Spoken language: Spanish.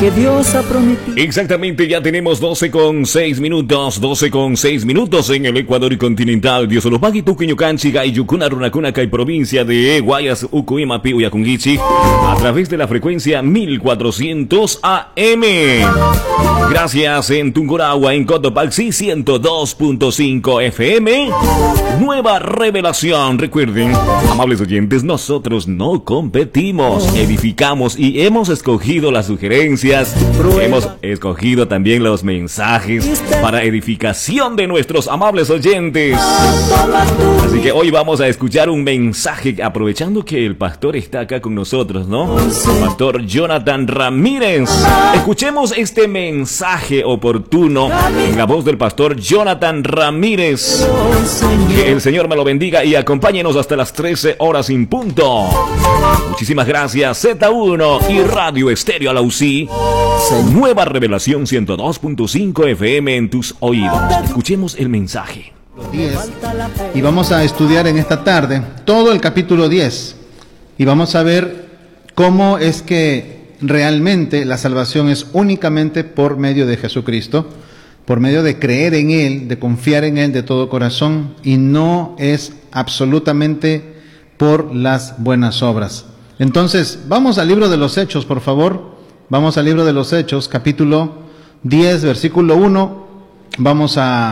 que Dios ha prometido. Exactamente, ya tenemos 12:06 en el Ecuador continental. Dios los pagui tuquiño canchiga y yucuna runacuna y provincia de Guayas, Ucuimapi, Uyacunguichi, a través de la frecuencia 1400 AM. Gracias en Tungurahua, en Cotopaxi, 102.5 FM. Nueva revelación. Recuerden, amables oyentes, nosotros no competimos, edificamos y hemos escogido las sugerencias, hemos escogido también los mensajes para edificación de nuestros amables oyentes. Así que hoy vamos a escuchar un mensaje, aprovechando que el pastor está acá con nosotros, ¿no? El pastor Jonathan Ramírez. Escuchemos este mensaje oportuno en la voz del pastor Jonathan Ramírez. Que el Señor me lo bendiga y acompáñenos hasta las 13 horas en punto. Muchísimas gracias, Z1 y Radio Estéreo Alausí. Nueva revelación 102.5 FM en tus oídos. Escuchemos el mensaje. 10, y vamos a estudiar en esta tarde todo el capítulo 10 y vamos a ver cómo es que realmente la salvación es únicamente por medio de Jesucristo, por medio de creer en Él, de confiar en Él de todo corazón, y no es absolutamente por las buenas obras. Entonces, vamos al libro de los Hechos, por favor. Vamos al libro de los Hechos, capítulo 10, versículo 1. Vamos a